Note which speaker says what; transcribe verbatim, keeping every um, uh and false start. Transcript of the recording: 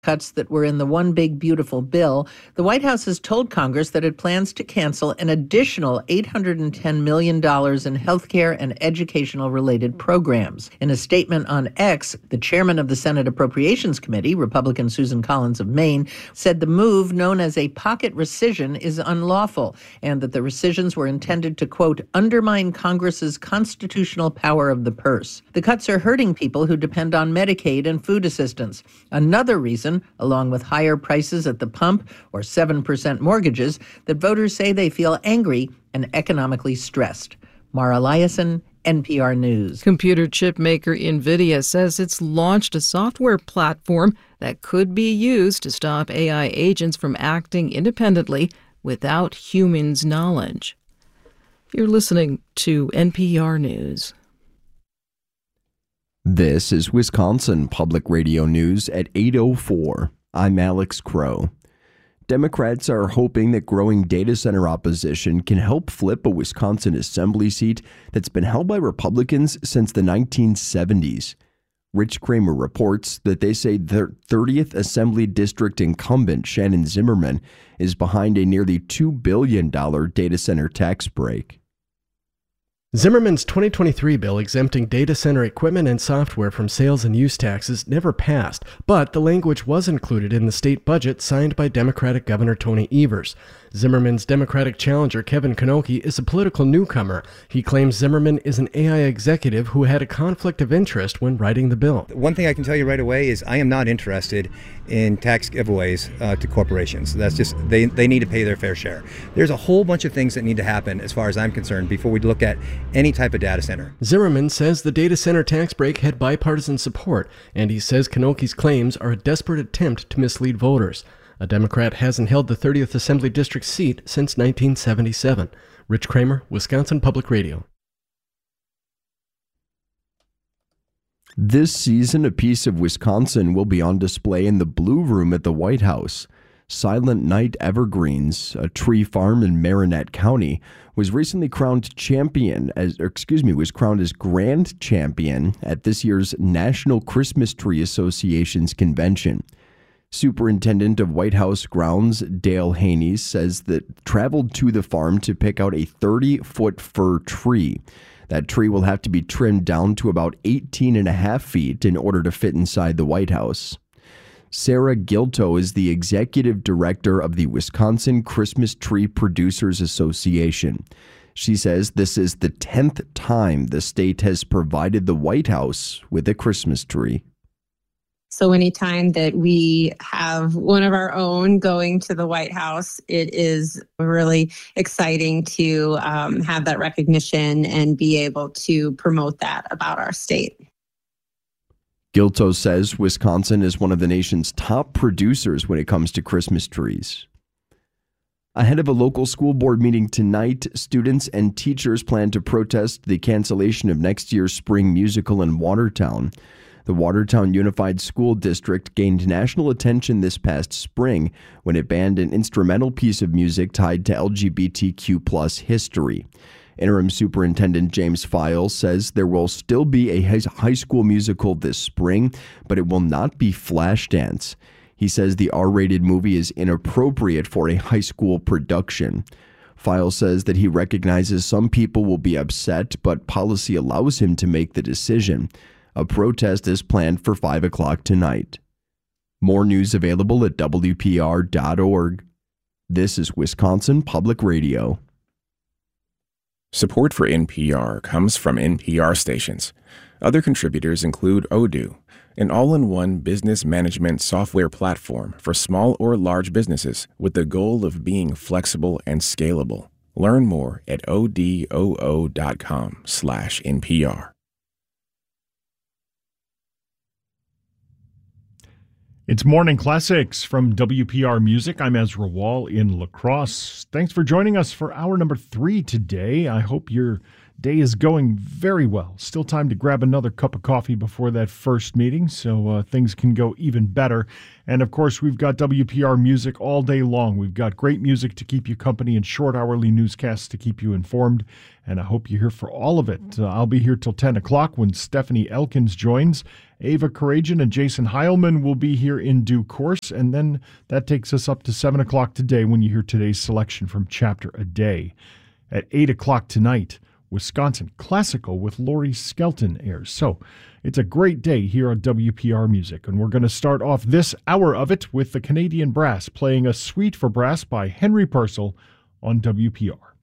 Speaker 1: cuts that were in the One Big Beautiful Bill, the White House has told Congress that it plans to cancel an additional eight hundred ten million dollars in healthcare and educational-related programs. In a statement on X, the chairman of the Senate Appropriations Committee, Republican Susan Collins of Maine, said the move, known as a pocket rescission, is unlawful, and that the rescissions were intended to, quote, undermine Congress's constitutional power of the purse. The cuts are hurting people who depend on Medicaid and food assistance. Another reason, along with higher prices at the pump or seven percent mortgages, that voters say they feel angry and economically stressed. Mara Liasson, N P R News.
Speaker 2: Computer chip maker NVIDIA says it's launched a software platform that could be used to stop A I agents from acting independently without humans' knowledge. You're listening to N P R News.
Speaker 3: This is Wisconsin Public Radio News at eight oh four. I'm Alex Crow. Democrats are hoping that growing data center opposition can help flip a Wisconsin assembly seat that's been held by Republicans since the nineteen seventies. Rich Kramer reports that they say their thirtieth Assembly District incumbent, Shannon Zimmerman, is behind a nearly two billion dollars data center tax break.
Speaker 4: Zimmerman's twenty twenty-three bill exempting data center equipment and software from sales and use taxes never passed, but the language was included in the state budget signed by Democratic Governor Tony Evers. Zimmerman's Democratic challenger Kevin Knoche is a political newcomer. He claims Zimmerman is an A I executive who had a conflict of interest when writing the bill.
Speaker 5: One thing I can tell you right away is I am not interested in tax giveaways uh, to corporations. That's just, they, they need to pay their fair share. There's a whole bunch of things that need to happen as far as I'm concerned before we look at any type of data center.
Speaker 4: Zimmerman says the data center tax break had bipartisan support, and he says Knoche's claims are a desperate attempt to mislead voters. A Democrat hasn't held the thirtieth Assembly District seat since nineteen seventy-seven. Rich Kramer, Wisconsin Public Radio.
Speaker 3: This season, a piece of Wisconsin will be on display in the Blue Room at the White House. Silent Night Evergreens, a tree farm in Marinette County, was recently crowned champion, as or excuse me, was crowned as grand champion at this year's National Christmas Tree Association's convention. Superintendent of White House grounds, Dale Haney, says that traveled to the farm to pick out a thirty-foot fir tree. That tree will have to be trimmed down to about eighteen and a half feet in order to fit inside the White House. Sarah Gilto is the executive director of the Wisconsin Christmas Tree Producers Association. She says this is the tenth time the state has provided the White House with a Christmas tree.
Speaker 6: So anytime that we have one of our own going to the White House, it is really exciting to um, have that recognition and be able to promote that about our state.
Speaker 3: Gilto says Wisconsin is one of the nation's top producers when it comes to Christmas trees. Ahead of a local school board meeting tonight, students and teachers plan to protest the cancellation of next year's spring musical in Watertown. The Watertown Unified School District gained national attention this past spring when it banned an instrumental piece of music tied to L G B T Q plus history. Interim Superintendent James Files says there will still be a high school musical this spring, but it will not be Flashdance. He says the R-rated movie is inappropriate for a high school production. Files says that he recognizes some people will be upset, but policy allows him to make the decision. A protest is planned for five o'clock tonight. More news available at W P R dot org. This is Wisconsin Public Radio.
Speaker 7: Support for N P R comes from N P R stations. Other contributors include Odoo, an all-in-one business management software platform for small or large businesses with the goal of being flexible and scalable. Learn more at odoo dot com slash N P R.
Speaker 8: It's Morning Classics from W P R Music. I'm Ezra Wall in La Crosse. Thanks for joining us for hour number three today. I hope your Day is going very well. Still time to grab another cup of coffee before that first meeting, so uh, things can go even better. And of course, we've got W P R music all day long. We've got great music to keep you company and short hourly newscasts to keep you informed. And I hope you're here for all of it. Uh, I'll be here till ten o'clock when Stephanie Elkins joins. Ava Karajan and Jason Heilman will be here in due course. And then that takes us up to seven o'clock today when you hear today's selection from Chapter a Day. At eight o'clock tonight, Wisconsin Classical with Lori Skelton airs. So it's a great day here on W P R Music, and we're going to start off this hour of it with the Canadian Brass playing a suite for brass by Henry Purcell on W P R.